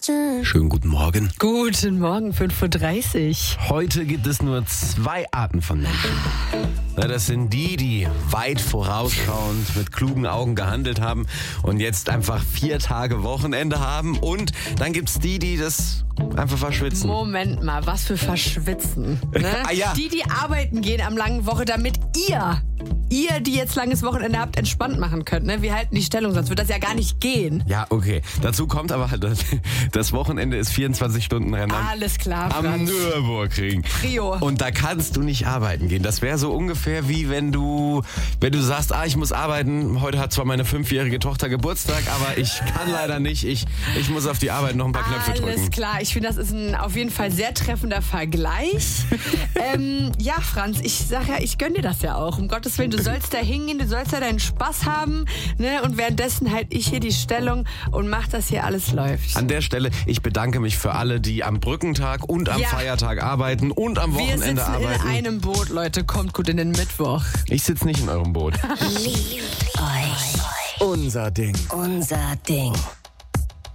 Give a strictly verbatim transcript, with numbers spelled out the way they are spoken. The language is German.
Schönen guten Morgen. Guten Morgen, fünf Uhr dreißig. Heute gibt es nur zwei Arten von Menschen. Na, das sind die, die weit vorausschauend mit klugen Augen gehandelt haben und jetzt einfach vier Tage Wochenende haben. Und dann gibt's die, die das einfach verschwitzen. Moment mal, was für Verschwitzen. Ne? Ah, ja. Die, die arbeiten gehen am langen Woche, damit ihr, ihr, die jetzt langes Wochenende habt, entspannt machen könnt. Ne? Wir halten die Stellung, sonst wird das ja gar nicht gehen. Ja, okay. Dazu kommt aber, das, das Wochenende ist vierundzwanzig Stunden Rennen am, Alles klar, am Franz. Nürburgring. Prio. Und da kannst du nicht arbeiten gehen. Das wäre so ungefähr wie wenn du, wenn du sagst, ah, ich muss arbeiten. Heute hat zwar meine fünfjährige Tochter Geburtstag, aber ich kann leider nicht. Ich, ich muss auf die Arbeit noch ein paar Knöpfe drücken. Alles klar, ich finde, das ist ein auf jeden Fall sehr treffender Vergleich. ähm, ja, Franz, ich sag ja, ich gönn dir das ja auch. Um Gottes Willen, du sollst da hingehen, du sollst ja deinen Spaß haben. Ne? Und währenddessen halt ich hier die Stellung und mach, dass hier alles läuft. An der Stelle, ich bedanke mich für alle, die am Brückentag und am Ja. Feiertag arbeiten und am Wir Wochenende sitzen arbeiten. in einem Boot, Leute. Kommt gut in den Mittwoch. Ich sitze nicht in eurem Boot. Liebt euch. Unser Ding. Unser Ding.